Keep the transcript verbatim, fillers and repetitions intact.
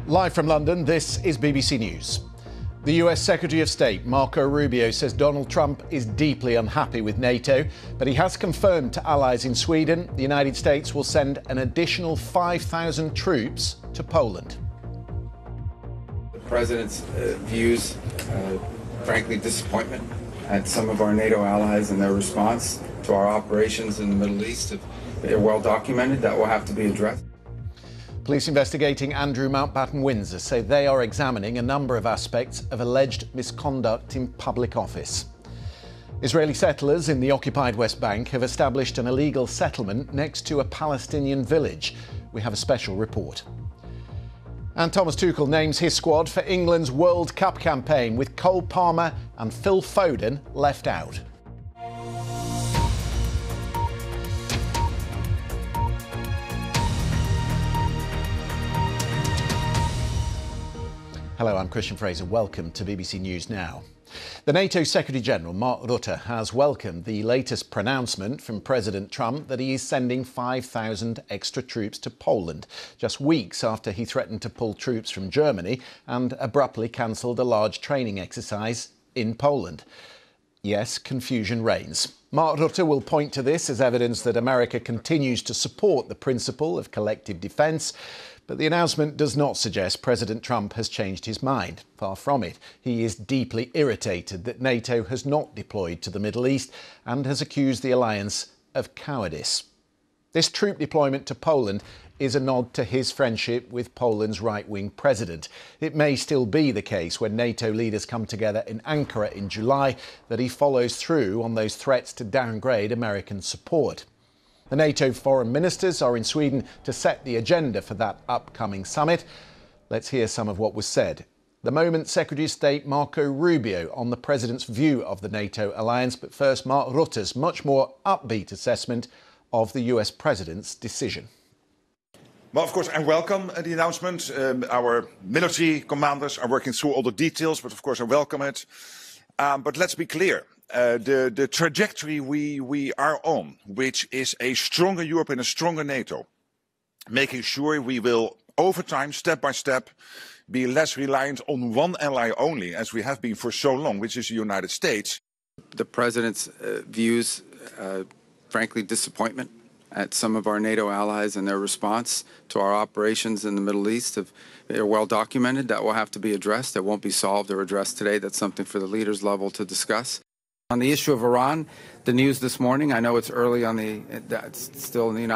Live from London, this is B B C News. The U S Secretary of State, Marco Rubio, says Donald Trump is deeply unhappy with NATO, but he has confirmed to allies in Sweden the United States will send an additional five thousand troops to Poland. The President's uh, views, uh, frankly, disappointment at some of our NATO allies and their response to our operations in the Middle East. They're well documented. That will have to be addressed. Police investigating Andrew Mountbatten Windsor say they are examining a number of aspects of alleged misconduct in public office. Israeli settlers in the occupied West Bank have established an illegal settlement next to a Palestinian village. We have a special report. And Thomas Tuchel names his squad for England's World Cup campaign, with Cole Palmer and Phil Foden left out. Hello, I'm Christian Fraser. Welcome to B B C News Now. The NATO Secretary-General, Mark Rutte, has welcomed the latest pronouncement from President Trump that he is sending five thousand extra troops to Poland, just weeks after he threatened to pull troops from Germany and abruptly cancelled a large training exercise in Poland. Yes, confusion reigns. Mark Rutte will point to this as evidence that America continues to support the principle of collective defence. But the announcement does not suggest President Trump has changed his mind. Far from it. He is deeply irritated that NATO has not deployed to the Middle East and has accused the alliance of cowardice. This troop deployment to Poland is a nod to his friendship with Poland's right-wing president. It may still be the case when NATO leaders come together in Ankara in July that he follows through on those threats to downgrade American support. The NATO foreign ministers are in Sweden to set the agenda for that upcoming summit. Let's hear some of what was said. The moment, Secretary of State Marco Rubio on the President's view of the NATO alliance. But first, Mark Rutte's much more upbeat assessment of the U S President's decision. Well, of course, I welcome the announcement. Um, our military commanders are working through all the details, but of course I welcome it. Um, but let's be clear. Uh, the, the trajectory we, we are on, which is a stronger Europe and a stronger NATO, making sure we will, over time, step by step, be less reliant on one ally only, as we have been for so long, which is the United States. The President's uh, views, uh, frankly, disappointment at some of our NATO allies and their response to our operations in the Middle East. Have, they're well documented. That will have to be addressed. That won't be solved or addressed today. That's something for the leaders level to discuss. On the issue of Iran, the news this morning, I know it's early on the, it's still in the United